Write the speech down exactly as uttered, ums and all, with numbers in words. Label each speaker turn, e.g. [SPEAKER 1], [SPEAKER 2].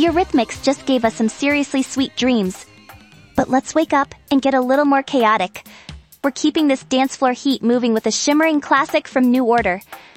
[SPEAKER 1] Eurythmics just gave us some seriously sweet dreams. But let's wake up and get a little more chaotic. We're keeping this dance floor heat moving with a shimmering classic from New Order.